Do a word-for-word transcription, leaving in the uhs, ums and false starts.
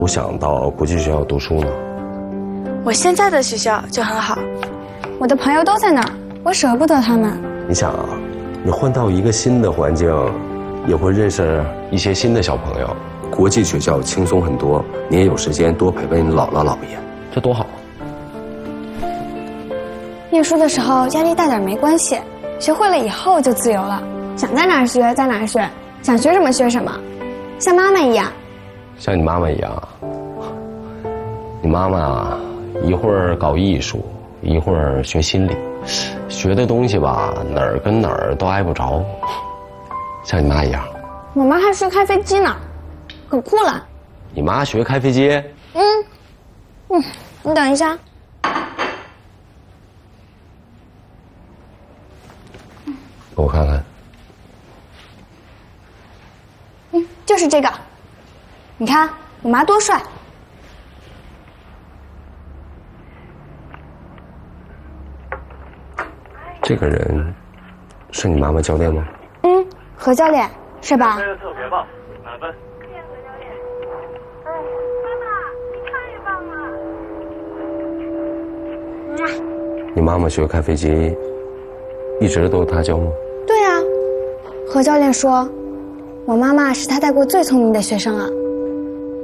不想到国际学校读书呢？ 我现在的学校就很好， 我的朋友都在那儿，我舍不得他们。 你想啊，你换到一个新的环境，也会认识一些新的小朋友。国际学校轻松很多，你也有时间多陪陪你姥姥姥爷，这多好。 念书的时候压力大点没关系，学会了以后就自由了，想在哪儿学在哪儿学，想学什么学什么，像妈妈一样。 像你妈妈一样，你妈妈啊，一会儿搞艺术，一会儿学心理，学的东西吧，哪儿跟哪儿都挨不着，像你妈一样。 我妈还学开飞机呢，可酷了。 你妈学开飞机？ 嗯，嗯，你等一下。 给我看看。 嗯，就是这个。你看我妈多帅。 这个人是你妈妈教练吗？ 嗯，何教练是吧？ 这个特别棒，满分。 谢谢何教练。哎，妈妈，你太棒了。 你妈妈学开飞机，一直都是她教吗？ 对啊，何教练说，我妈妈是他带过最聪明的学生啊。